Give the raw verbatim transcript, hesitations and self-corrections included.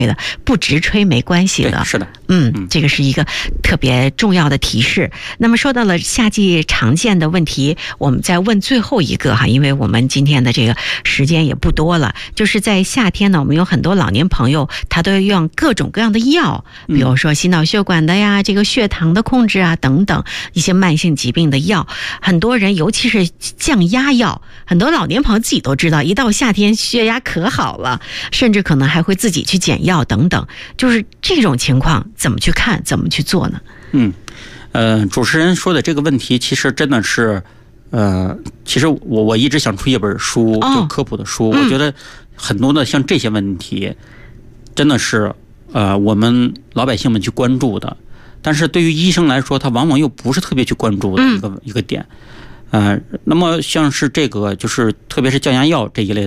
的，不直吹没关系的。 是的， 嗯，这个是一个特别重要的提示。那么说到了夏季常见的问题，我们再问最后一个哈，因为我们今天的这个时间也不多了。就是在夏天呢，我们有很多老年朋友，他都要用各种各样的药，比如说心脑血管的呀，这个血糖的控制啊等等一些慢性疾病的药。很多人尤其是降压药，很多老年朋友自己都知道，一到夏天血压可好了，甚至可能还会自己去减药等等。就是这种情况怎么去看，怎么去做呢？ 嗯，呃，主持人说的这个问题，其实真的是，呃，其实我我一直想出一本书，就科普的书。哦、我觉得很多的像这些问题，真的是呃我们老百姓们去关注的，但是对于医生来说，他往往又不是特别去关注的一个、嗯、一个点。呃，那么像是这个，就是特别是降压药这一类的。